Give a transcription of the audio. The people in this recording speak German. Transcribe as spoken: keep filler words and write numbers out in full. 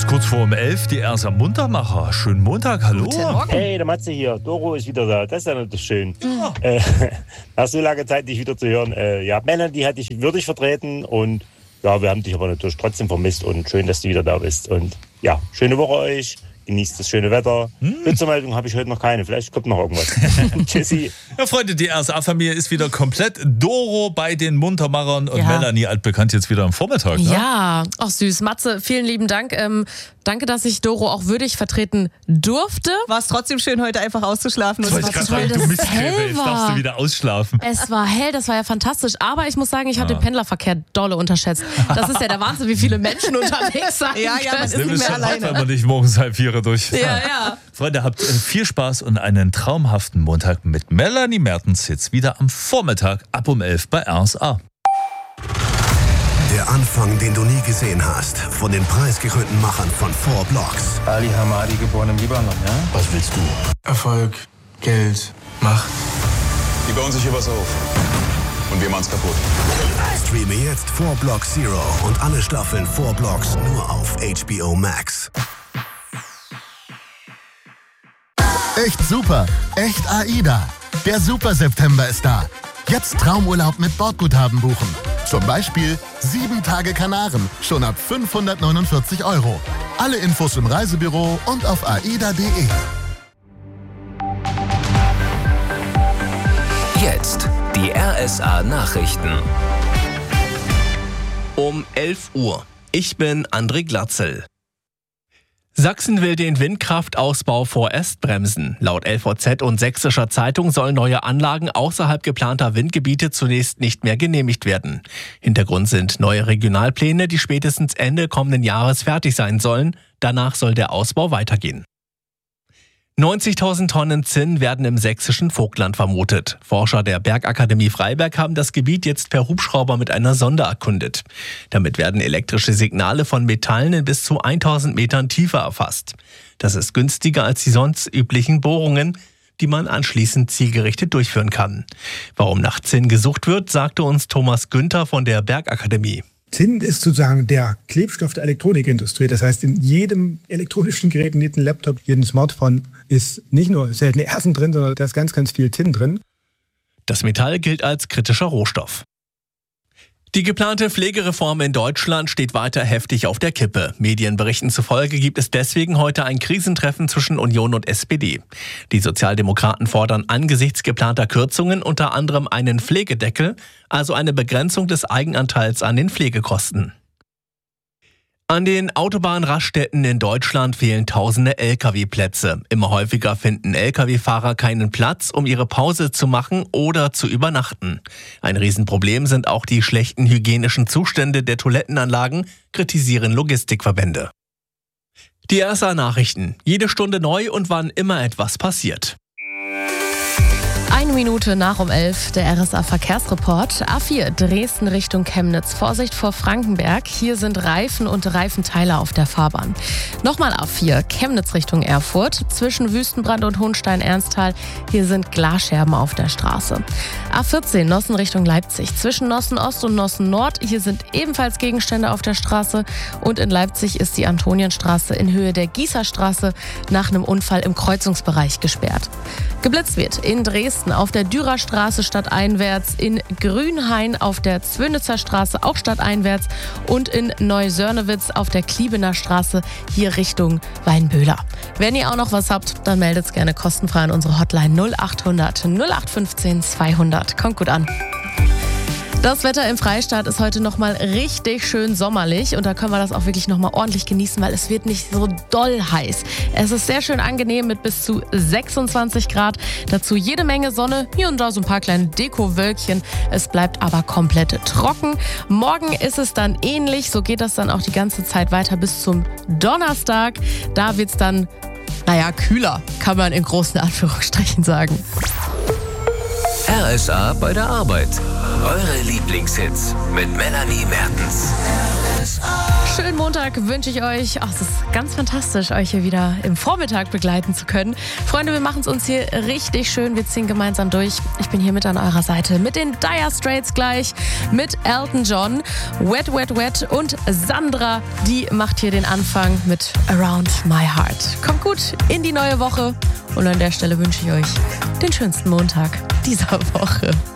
ist kurz vor um elf, die Ersa Muntermacher. Schönen Montag, hallo. Hey, der Matze hier. Doro ist wieder da. Das ist ja natürlich schön. Ja. Äh, nach so langer Zeit dich wieder zu hören. Äh, ja, Melanie hat dich würdig vertreten und ja, wir haben dich aber natürlich trotzdem vermisst und schön, dass du wieder da bist. Und ja, schöne Woche euch. Genießt das schöne Wetter. Hm. Blitzermeldung habe ich heute noch keine. Vielleicht kommt noch irgendwas. Tschüssi. Ja, Freunde, die R S A-Familie ist wieder komplett. Doro bei den Muntermachern und ja. Melanie, altbekannt, jetzt wieder am Vormittag. Ne? Ja, auch süß. Matze, vielen lieben Dank. Ähm, danke, dass ich Doro auch würdig vertreten durfte. War es trotzdem schön, heute einfach auszuschlafen. Das und war toll, du Mistkräbe, jetzt darfst du wieder ausschlafen. Es war hell, das war ja fantastisch. Aber ich muss sagen, ich habe ja. den Pendlerverkehr dolle unterschätzt. Das ist ja der Wahnsinn, wie viele Menschen unterwegs sind. Ja, ja, man ist nicht mehr alleine. Wenn man nicht morgens halb vier durch. Ja, ja. Freunde, habt viel Spaß und einen traumhaften Montag mit Melanie Mertens jetzt wieder am Vormittag ab um elf bei R S A. Der Anfang, den du nie gesehen hast, von den preisgekrönten Machern von Four Blocks. Ali Hamadi, geboren im Libanon, ja? Was willst du? Erfolg, Geld, Macht. Die bauen sich hier was auf. Und wir machen's kaputt. Streame jetzt Four Blocks Zero und alle Staffeln Four Blocks nur auf H B O Max. Echt super, echt AIDA. Der Super September ist da. Jetzt Traumurlaub mit Bordguthaben buchen. Zum Beispiel sieben Tage Kanaren, schon ab fünfhundertneunundvierzig Euro. Alle Infos im Reisebüro und auf aida punkt de. Jetzt die R S A-Nachrichten. Um elf Uhr. Ich bin André Glatzel. Sachsen will den Windkraftausbau vorerst bremsen. Laut L V Z und Sächsischer Zeitung sollen neue Anlagen außerhalb geplanter Windgebiete zunächst nicht mehr genehmigt werden. Hintergrund sind neue Regionalpläne, die spätestens Ende kommenden Jahres fertig sein sollen. Danach soll der Ausbau weitergehen. neunzigtausend Tonnen Zinn werden im sächsischen Vogtland vermutet. Forscher der Bergakademie Freiberg haben das Gebiet jetzt per Hubschrauber mit einer Sonde erkundet. Damit werden elektrische Signale von Metallen in bis zu tausend Metern Tiefe erfasst. Das ist günstiger als die sonst üblichen Bohrungen, die man anschließend zielgerichtet durchführen kann. Warum nach Zinn gesucht wird, sagte uns Thomas Günther von der Bergakademie. Zinn ist sozusagen der Klebstoff der Elektronikindustrie. Das heißt, in jedem elektronischen Gerät, in jedem Laptop, jedem Smartphone ist nicht nur seltene Erden drin, sondern da ist ganz, ganz viel Zinn drin. Das Metall gilt als kritischer Rohstoff. Die geplante Pflegereform in Deutschland steht weiter heftig auf der Kippe. Medienberichten zufolge gibt es deswegen heute ein Krisentreffen zwischen Union und S P D. Die Sozialdemokraten fordern angesichts geplanter Kürzungen unter anderem einen Pflegedeckel, also eine Begrenzung des Eigenanteils an den Pflegekosten. An den Autobahnraststätten in Deutschland fehlen tausende L K W-Plätze. Immer häufiger finden L K W-Fahrer keinen Platz, um ihre Pause zu machen oder zu übernachten. Ein Riesenproblem sind auch die schlechten hygienischen Zustände der Toilettenanlagen, kritisieren Logistikverbände. Die R S A-Nachrichten. Jede Stunde neu und wann immer etwas passiert. Eine Minute nach um elf, der R S A-Verkehrsreport. A vier, Dresden Richtung Chemnitz. Vorsicht vor Frankenberg. Hier sind Reifen und Reifenteile auf der Fahrbahn. Nochmal A vier, Chemnitz Richtung Erfurt. Zwischen Wüstenbrand und Hohenstein-Ernsthal. Hier sind Glasscherben auf der Straße. A vierzehn, Nossen Richtung Leipzig. Zwischen Nossen Ost und Nossen Nord. Hier sind ebenfalls Gegenstände auf der Straße. Und in Leipzig ist die Antonienstraße in Höhe der Gießerstraße nach einem Unfall im Kreuzungsbereich gesperrt. Geblitzt wird in Dresden auf der Dürerstraße stadteinwärts, in Grünhain auf der Zwönitzer Straße auch stadteinwärts und in Neusörnewitz auf der Kliebener Straße hier Richtung Weinböhler. Wenn ihr auch noch was habt, dann meldet es gerne kostenfrei an unsere Hotline null achthundert null acht fünfzehn zweihundert. Kommt gut an. Das Wetter im Freistaat ist heute nochmal richtig schön sommerlich und da können wir das auch wirklich nochmal ordentlich genießen, weil es wird nicht so doll heiß. Es ist sehr schön angenehm mit bis zu sechsundzwanzig Grad. Dazu jede Menge Sonne, hier und da so ein paar kleine Dekowölkchen. Es bleibt aber komplett trocken. Morgen ist es dann ähnlich, so geht das dann auch die ganze Zeit weiter bis zum Donnerstag. Da wird es dann, naja, kühler, kann man in großen Anführungsstrichen sagen. R S A bei der Arbeit. Eure Lieblingshits mit Melanie Mertens. Schönen Montag. Montag wünsche ich euch. Ach, es ist ganz fantastisch, euch hier wieder im Vormittag begleiten zu können. Freunde, wir machen es uns hier richtig schön. Wir ziehen gemeinsam durch. Ich bin hier mit an eurer Seite mit den Dire Straits gleich, mit Elton John, Wet, Wet, Wet und Sandra, die macht hier den Anfang mit Around My Heart. Kommt gut in die neue Woche und an der Stelle wünsche ich euch den schönsten Montag dieser Woche.